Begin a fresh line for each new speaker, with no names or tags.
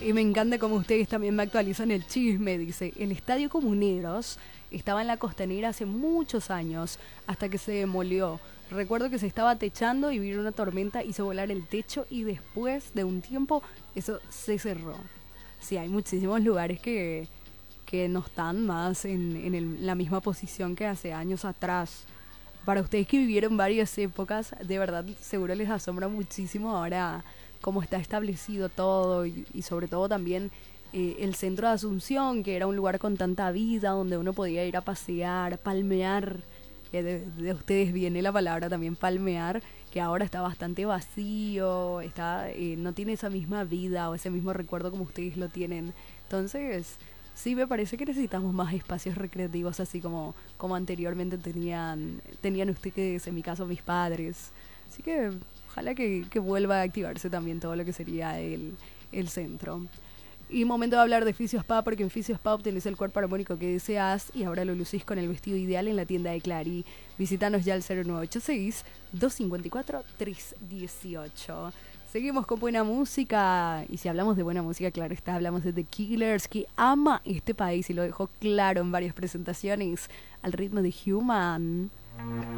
Y me encanta como ustedes también me actualizan el chisme. Dice, el Estadio Comuneros estaba en la Costanera hace muchos años, hasta que se demolió. Recuerdo que se estaba techando y vino una tormenta, hizo volar el techo y después de un tiempo eso se cerró. Sí, hay muchísimos lugares que no están más en la misma posición que hace años atrás. Para ustedes que vivieron varias épocas, de verdad seguro les asombra muchísimo ahora cómo está establecido todo y sobre todo también el centro de Asunción, que era un lugar con tanta vida, donde uno podía ir a pasear, palmear. De ustedes viene la palabra también palmear, que ahora está bastante vacío, está, no tiene esa misma vida o ese mismo recuerdo como ustedes lo tienen. Entonces, sí, me parece que necesitamos más espacios recreativos, así como anteriormente tenían ustedes, en mi caso mis padres. Así que ojalá que vuelva a activarse también todo lo que sería el centro. Y momento de hablar de Fisios Spa, porque en Fisios Spa obtenés el cuerpo armónico que deseas y ahora lo lucís con el vestido ideal en la tienda de Clary. Visítanos ya al 0986-254-318. Seguimos con buena música. Y si hablamos de buena música, claro está, hablamos de The Killers, que ama este país y lo dejó claro en varias presentaciones al ritmo de Human.